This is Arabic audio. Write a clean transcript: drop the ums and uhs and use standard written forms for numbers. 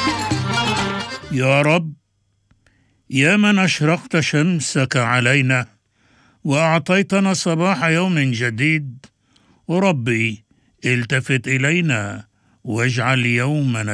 يا رب، يا من أشرقت شمسك علينا وأعطيتنا صباح يوم جديد، وربي التفت إلينا واجعل يومنا